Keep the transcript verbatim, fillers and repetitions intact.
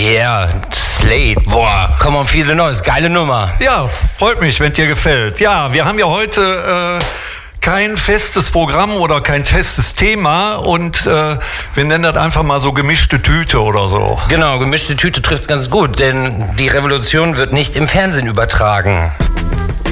Yeah, Slade, boah, Come on Feel the Noise, geile Nummer. Ja, freut mich, wenn dir gefällt. Ja, wir haben ja heute äh, kein festes Programm oder kein festes Thema und äh, wir nennen das einfach mal so gemischte Tüte oder so. Genau, gemischte Tüte trifft ganz gut, denn die Revolution wird nicht im Fernsehen übertragen.